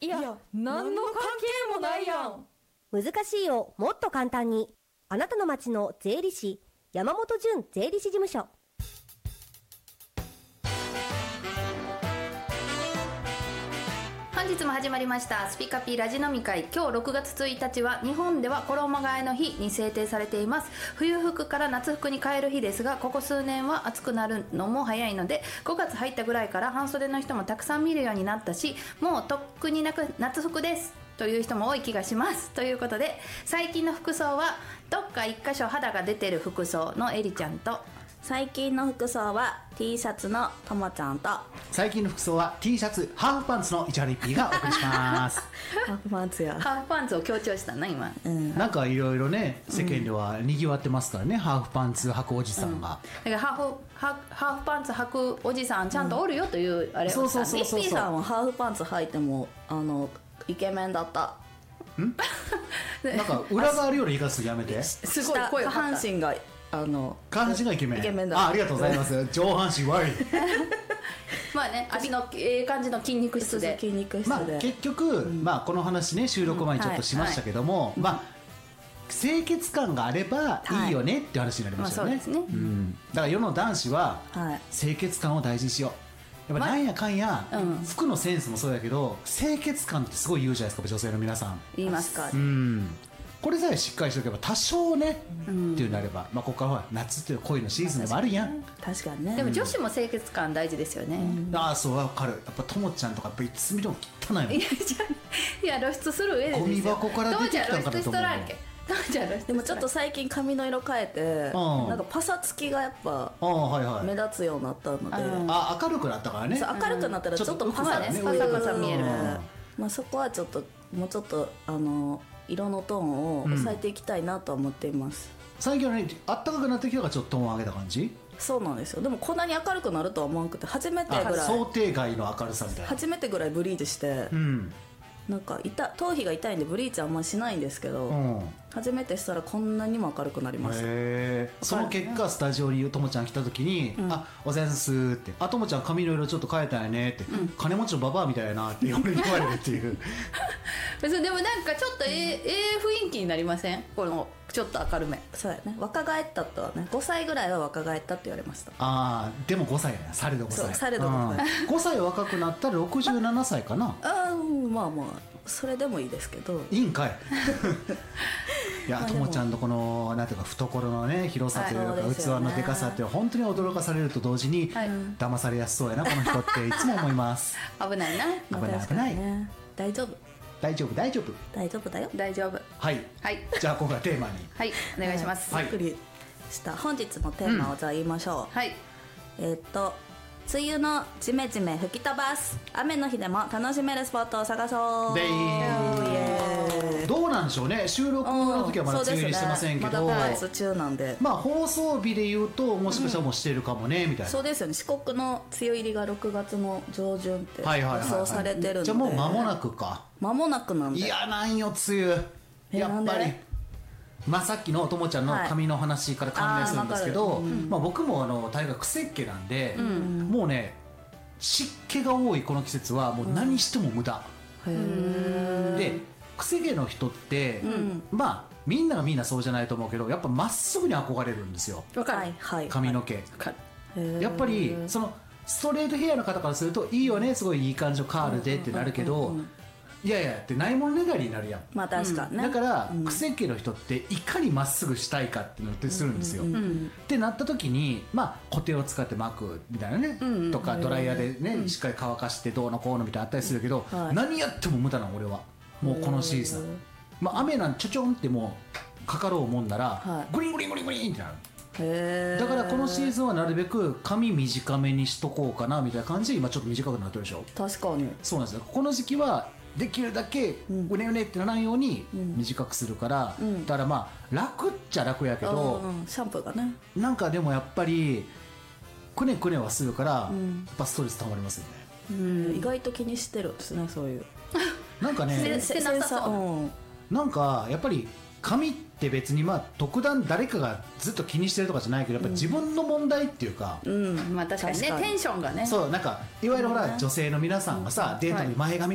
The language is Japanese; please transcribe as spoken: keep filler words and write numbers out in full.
いや、何の関係もないやん。 難しいをもっと簡単に。あなたの町の税理士山本純税理士事務所。 本日も始まりましたスピカピラジ飲み会。今日ろくがつついたちは日本では衣替えの日に制定されています。冬服から夏服に変える日ですが、ここ数年は暑くなるのも早いので、ごがつ入ったぐらいから半袖の人もたくさん見るようになったし、もうとっくになく夏服ですという人も多い気がします。ということで、最近の服装はどっか一箇所肌が出てる服装のエリちゃんと、 最近の服装は T シャツのともちゃんと、 最近の服装は T シャツハーフパンツの市原一平がお送りしますハーフパンツやハーフパンツを強調したな今、 うん、 なんかいろいろね世間ではにぎわってますからね、うん、ハーフパンツ履くおじさんが、 うん、だからハーフハハーフパンツ履くおじさんちゃんとおるよという、うん、あれをそうそうそうそう、一平さんはハーフパンツ履いてもあのイケメンだった。 んなんか裏があるような言い方するやめて。 すごい声下半身があの下半身がイケメン。 イケメンだ。 あ、ありがとうございます。上半身悪いまあね、足のええ感じの筋肉質で、 筋肉質で、 まあ、結局、うん、まあ、この話ね収録前にちょっとしましたけども、うんはいはい、まあ清潔感があればいいよねっていう話になりましたよね、はい、まあ、そうですね、うん、だから世の男子は清潔感を大事にしよう。やっぱなんやかんや、まあうん、服のセンスもそうやけど清潔感ってすごい言うじゃないですか、女性の皆さん。 言いますか、 うん、これさえしっかりしておけば多少ね、うん、っていうなれば、まあ、ここからは夏っていう恋のシーズンでもあるやん。 確かにね。 でも女子も清潔感大事ですよね、 うん、ああそう分かる。やっぱともちゃんとかやっぱいつ見ても汚いもん。いやいや露出する上でですよ。 ゴミ箱から出てきたんかなと思う。 でもちょっと最近髪の色変えて、うん、なんかパサつきがやっぱ目立つようになったので、 あ、明るくなったからね。 明るくなったらちょっとパサね、 パサパサ見える、 まあ、そこはちょっともうちょっとあの色のトーンを抑えていきたいなと思っています、 うん、最近はねあったかくなってきたからちょっとトーンを上げた感じ。 そうなんですよ。でもこんなに明るくなるとは思わなくて、初めてぐらい想定外の明るさみたいな。 初めてぐらいブリーチして、うん、なんか痛頭皮が痛いんでブリーチあんましないんですけど、うん、初めてしたらこんなにも明るくなりました。 へー。その結果スタジオにともちゃん来た時に、うん、あ、おざいますって、あ、ともちゃん髪の色ちょっと変えたんやねって、うん、金持ちのババアみたいやなって俺に言われるっていうでもなんかちょっとええ、ええ雰囲気になりません？このちょっと明るめ。 そうやね、若返ったとはね、ごさいぐらいは若返ったって言われました。 ああ、でもごさいやな、されどごさい。 されどごさい、 うん、ごさい若くなったらろくじゅうななさいかな。 ああ、まあまあそれでもいいですけど。 いいんかいいや、ともちゃんのこのなんていうか懐のね広さというか、はい、器のでかさって本当に驚かされると同時に、はい、騙されやすそうやなこの人っていつも思います危ないな。 危ない危ない、 ね、大丈夫大丈夫大丈夫大丈夫だよ。 大丈夫。 はい、はい、じゃあ今回テーマにはいお願いします。 はい、ゆっくりした本日のテーマをじゃあ言いましょう、うん、はい。えー、っと梅雨のジメジメ吹き飛ばす雨の日でも楽しめるスポットを探そうでー。 どうなんでしょうね、収録の時はまだ梅雨入りしてませんけど、 うん、ね、まだ夏中なんで、 まあ放送日で言うともしかしたらもうしてるかもね、うん、みたいな。 そうですよね、四国の梅雨入りがろくがつの上旬って予想されてるので、 じゃあもう間もなくか。 間もなくなんで。 いやなんよ梅雨やっぱり。まあ、さっきのともちゃんの髪の話から関連するんですけど、はい、あ、うん、まあ、僕もあの大学癖っ気なんで、うん、もうね湿気が多いこの季節はもう何しても無駄、うん、で癖毛の人って、うん、まあみんながみんなそうじゃないと思うけどやっぱまっすぐに憧れるんですよ。 わかる、 髪の毛、はい、やっぱりそのストレートヘアの方からするといいよね、すごいいい感じのカールでってなるけど、いやいやってないものねだりになるやん。 まあ確かにね、 だから、うん、癖毛の人っていかにまっすぐしたいかっていうのってするんですよ、うんうんうん、ってなった時にまあ固定を使って巻くみたいなね、うんうん、とかドライヤーでね、うん、しっかり乾かしてどうのこうのみたいなあったりするけど、うん、はい、何やっても無駄なの俺は。もうこのシーズン、まあ、雨なんちょちょんってもうかかろうもんなら、はい、グリングリングリングリンってなる。へ、だからこのシーズンはなるべく髪短めにしとこうかなみたいな感じで今ちょっと短くなってるでしょ。 確かにそうなんですよ。この時期はできるだけうねうねってならんように短くするから、うん、だからまあ楽っちゃ楽やけど、 うん、シャンプーがね、 なんかでもやっぱりくねくねはするから、うん、やっぱストレスたまりますよね、 うん、意外と気にしてるんですね、そういうなんかねせなさそう、うん、 なんかやっぱり髪って別にまあ特段誰かがずっと気にしてるとかじゃないけどやっぱ自分の問題っていうか、 うん、まあ確かにね、テンションがね、 そうなんかいわゆるほら、女性の皆さんがさ、デートに前髪